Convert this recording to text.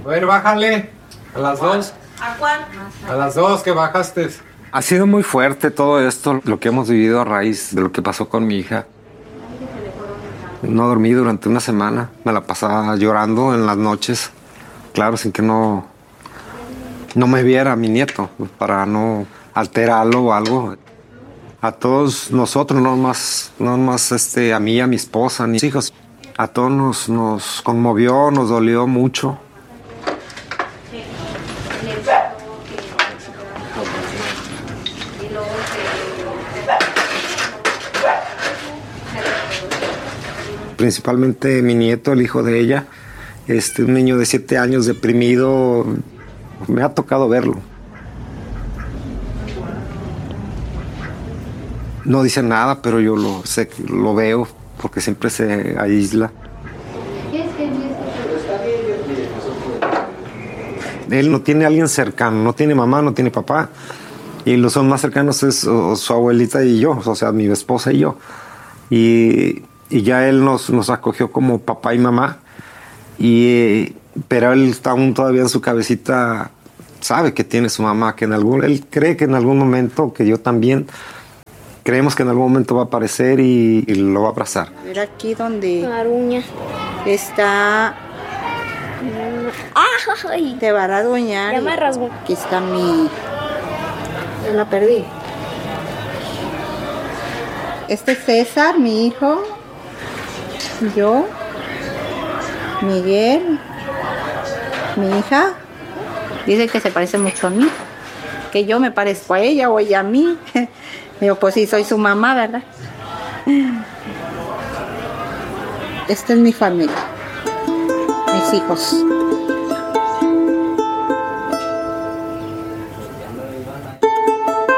A ver, bájale. A las 2. ¿A cuál? A las 2 que bajaste. Ha sido muy fuerte todo esto, lo que hemos vivido a raíz de lo que pasó con mi hija. No dormí durante una semana. Me la pasaba llorando en las noches. Claro, sin que no me viera mi nieto, para no alterarlo o algo. A todos nosotros, no más a mí, a mi esposa, a mis hijos. A todos nos conmovió, nos dolió mucho. Principalmente mi nieto, el hijo de ella, un niño de 7 años deprimido, me ha tocado verlo. No dice nada, pero yo lo veo porque siempre se aísla. Él no tiene a alguien cercano, no tiene mamá, no tiene papá. Y los son más cercanos es su abuelita y yo, o sea, mi esposa y yo. Y ya él nos acogió como papá y mamá. Pero él está aún todavía en su cabecita, sabe que tiene su mamá, él cree que en algún momento, que yo también, creemos que en algún momento va a aparecer y lo va a abrazar. A ver aquí donde Aruña. está... ¡Ay! Te va a arañar. Ya me rasgó. Aquí está mi... Ya la perdí. Este es César, mi hijo. Yo. Miguel. Mi hija. Dice que se parece mucho a mí. Que yo me parezco a ella o ella a mí. Digo, pues sí, soy su mamá, ¿verdad? Esta es mi familia. Mis hijos.